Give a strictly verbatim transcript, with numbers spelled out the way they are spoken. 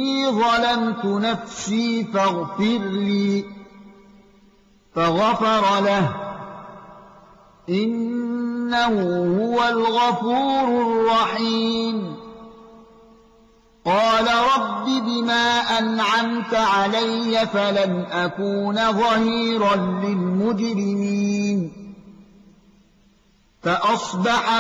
إني ظلمت نفسي فاغفر لي فغفر له إنه هو الغفور الرحيم قال رب بما أنعمت علي فلن أكون ظهيرا للمجرمين فأصبح